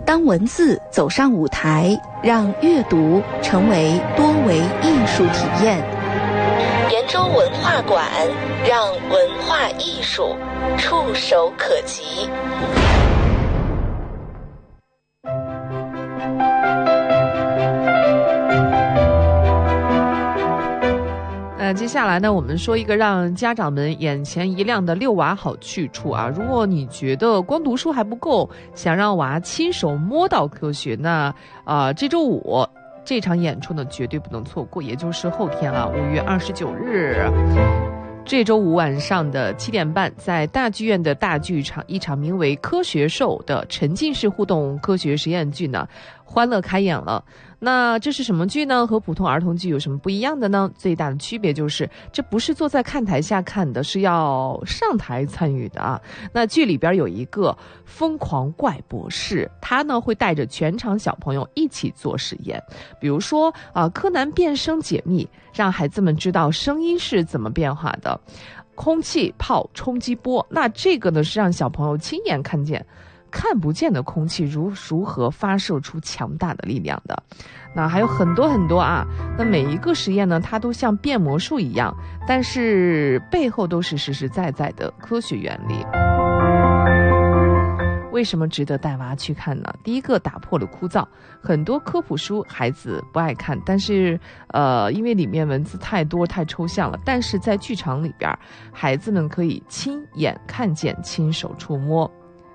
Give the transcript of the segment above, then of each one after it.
当文字走上舞台，让阅读成为多维艺术体验。 延州文化馆，让文化艺术触手可及。 接下来呢，我们说一个让家长们眼前一亮的遛娃好去处啊！如果你觉得光读书还不够，想让娃亲手摸到科学，那这周五这场演出呢绝对不能错过，也就是后天啊，5月29日。这周五晚上的7点半，在大剧院的大剧场，一场名为《科学兽》的沉浸式互动科学实验剧呢，欢乐开演了。那这是什么剧呢？和普通儿童剧有什么不一样的呢？最大的区别就是，这不是坐在看台下看的，是要上台参与的啊。那剧里边有一个疯狂怪博士，他呢会带着全场小朋友一起做实验，比如说柯南变声解密，让孩子们知道声音是怎么变化的，空气炮冲击波，那这个呢是让小朋友亲眼看见看不见的空气如何发射出强大的力量的。那还有很多很多啊，那每一个实验呢，它都像变魔术一样，但是背后都是实实在在的科学原理。为什么值得带娃去看呢？第一个，打破了枯燥，很多科普书孩子不爱看，但是因为里面文字太多太抽象了，但是在剧场里边，孩子们可以亲眼看见，亲手触摸。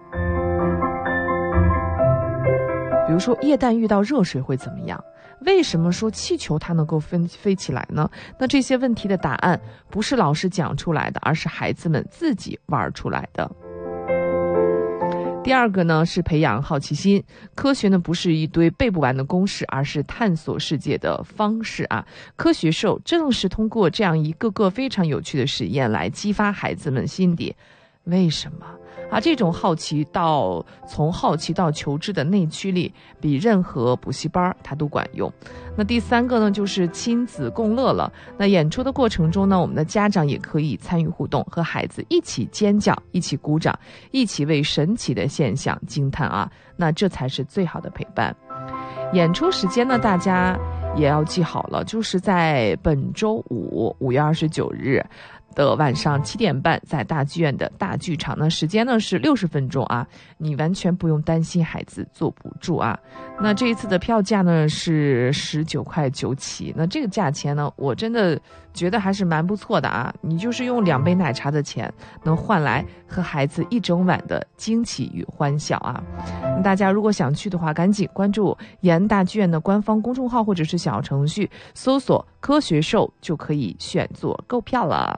比如说液氮遇到热水会怎么样？为什么说气球它能够飞起来呢？那这些问题的答案不是老师讲出来的，而是孩子们自己玩出来的。第二个呢是培养好奇心，科学呢不是一堆背不完的公式，而是探索世界的方式啊。科学兽正是通过这样一个个非常有趣的实验来激发孩子们心底为什么啊，这种从好奇到求知的内驱力，比任何补习班它都管用。那第三个呢，就是亲子共乐了。那演出的过程中呢，我们的家长也可以参与互动，和孩子一起尖叫，一起鼓掌，一起为神奇的现象惊叹啊！那这才是最好的陪伴。演出时间呢，大家也要记好了，就是在本周五5月29日的晚上7点半，在大剧院的大剧场呢，时间呢是60分钟啊，你完全不用担心孩子坐不住啊。那这一次的票价呢是19块9起，那这个价钱呢，我真的觉得还是蛮不错的啊。你就是用2杯奶茶的钱，能换来和孩子一整晚的惊喜与欢笑啊。那大家如果想去的话，赶紧关注延大剧院的官方公众号或者是小程序，搜索科学兽就可以选座购票了。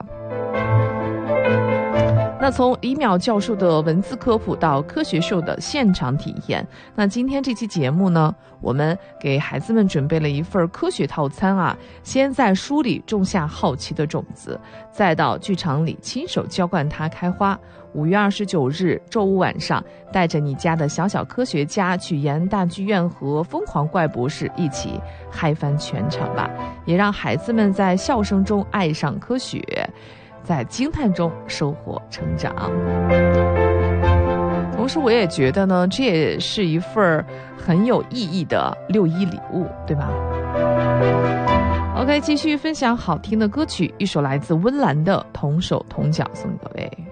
那从李淼教授的文字科普到科学兽的现场体验，那今天这期节目呢，我们给孩子们准备了一份科学套餐啊，先在书里种下好奇的种子，再到剧场里亲手浇灌它开花。5月29日周五晚上，带着你家的小小科学家去延大剧院和疯狂怪博士一起嗨翻全场吧，也让孩子们在笑声中爱上科学，在惊叹中收获成长。同时我也觉得呢，这也是一份很有意义的6·1礼物，对吧？ OK， 继续分享好听的歌曲，一首来自温岚的《同手同脚》送给各位。